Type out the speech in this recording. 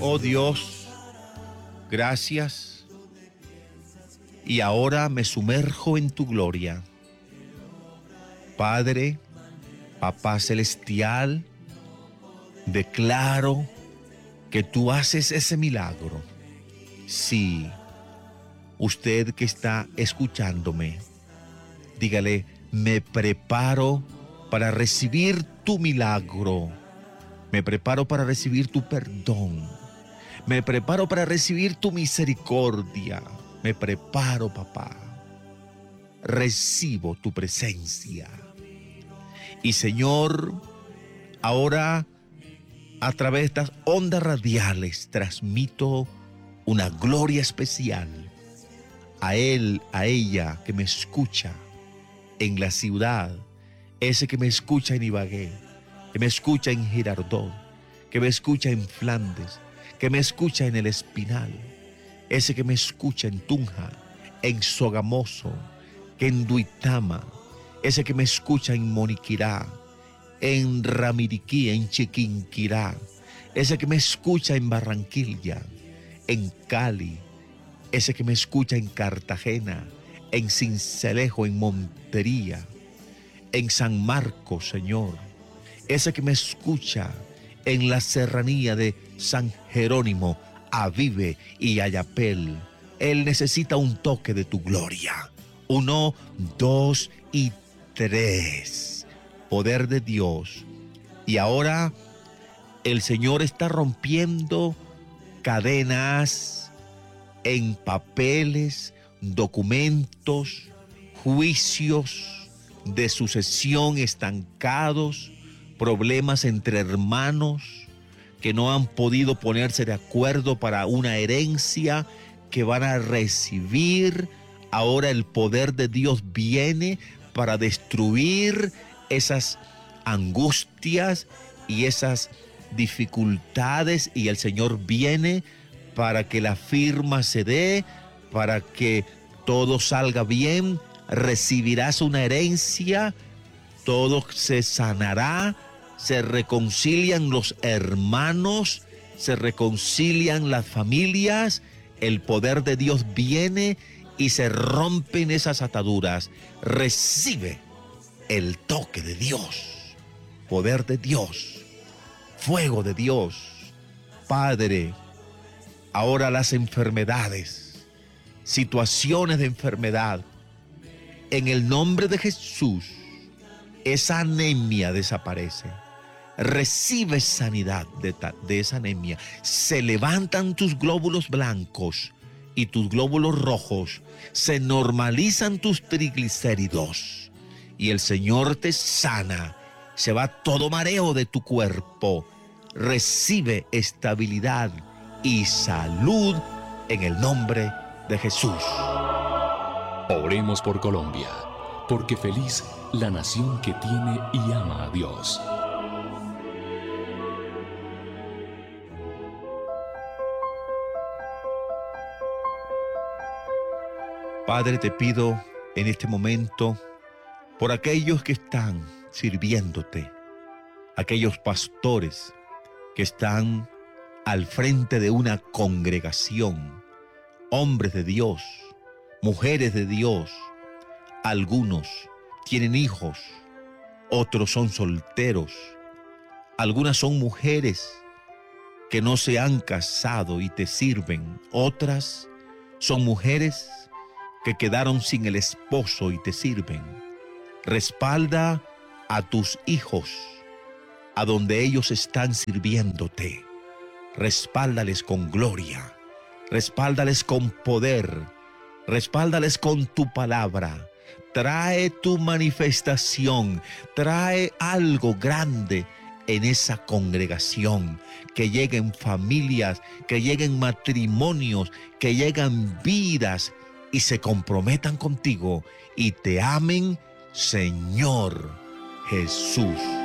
Oh Dios, gracias. Y ahora me sumerjo en tu gloria. Padre, Papá Celestial, declaro que tú haces ese milagro. Sí, usted que está escuchándome, dígale, me preparo para recibir tu milagro. Me preparo para recibir tu perdón. Me preparo para recibir tu misericordia. Me preparo, papá. Recibo tu presencia. Y Señor, ahora a través de estas ondas radiales transmito una gloria especial a él, a ella que me escucha en la ciudad, ese que me escucha en Ibagué, que me escucha en Girardot, que me escucha en Flandes, que me escucha en El Espinal, ese que me escucha en Tunja, en Sogamoso, que en Duitama, ese que me escucha en Moniquirá, en Ramiriquí, en Chiquinquirá, ese que me escucha en Barranquilla, en Cali, ese que me escucha en Cartagena, en Sincelejo, en Montería, en San Marcos, Señor, ese que me escucha en la serranía de San Jerónimo, Avive y Ayapel. Él necesita un toque de tu gloria. 1, 2 y 3. Poder de Dios. Y ahora el Señor está rompiendo cadenas en papeles, documentos, juicios de sucesión estancados, problemas entre hermanos que no han podido ponerse de acuerdo para una herencia que van a recibir. Ahora el poder de Dios viene para destruir esas angustias y esas dificultades, y el Señor viene para que la firma se dé, para que todo salga bien. Recibirás una herencia, todo se sanará, se reconcilian los hermanos, se reconcilian las familias, el poder de Dios viene y se rompen esas ataduras. Recibe el toque de Dios, poder de Dios, fuego de Dios. Padre, ahora las enfermedades, situaciones de enfermedad, en el nombre de Jesús, esa anemia desaparece. Recibe sanidad de esa anemia. Se levantan tus glóbulos blancos y tus glóbulos rojos. Se normalizan tus triglicéridos. Y el Señor te sana. Se va todo mareo de tu cuerpo. Recibe estabilidad y salud en el nombre de Jesús. Oremos por Colombia, porque feliz la nación que tiene y ama a Dios. Padre, te pido en este momento por aquellos que están sirviéndote, aquellos pastores que están al frente de una congregación, hombres de Dios, mujeres de Dios. Algunos tienen hijos, otros son solteros, algunas son mujeres que no se han casado y te sirven, otras son mujeres que quedaron sin el esposo y te sirven. Respalda a tus hijos a donde ellos están sirviéndote. Respáldales con gloria, respáldales con poder, respáldales con tu palabra. Trae tu manifestación, trae algo grande en esa congregación, que lleguen familias, que lleguen matrimonios, que lleguen vidas y se comprometan contigo y te amen, Señor Jesús.